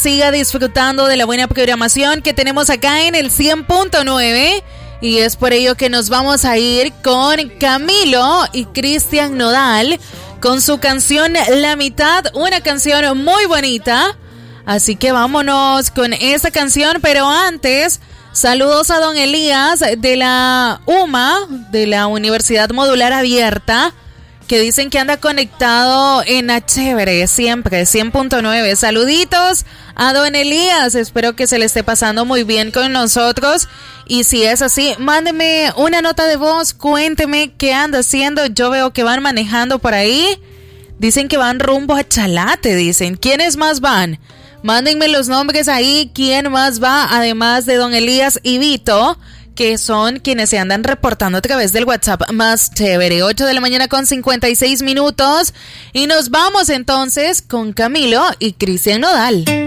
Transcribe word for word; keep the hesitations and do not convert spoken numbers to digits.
Siga disfrutando de la buena programación que tenemos acá en el cien punto nueve. Y es por ello que nos vamos a ir con Camilo y Cristian Nodal con su canción La Mitad, una canción muy bonita. Así que vámonos con esa canción, pero antes, saludos a don Elías de la U M A, de la Universidad Modular Abierta, que dicen que anda conectado en la chévere, siempre, cien punto nueve. Saluditos a don Elías, espero que se le esté pasando muy bien con nosotros. Y si es así, mándeme una nota de voz, cuénteme qué anda haciendo. Yo veo que van manejando por ahí. Dicen que van rumbo a Chalate, dicen. ¿Quiénes más van? Mándenme los nombres ahí, quién más va, además de don Elías y Vito, que son quienes se andan reportando a través del WhatsApp más chévere. ocho de la mañana con cincuenta y seis minutos. Y nos vamos entonces con Camilo y Cristian Nodal.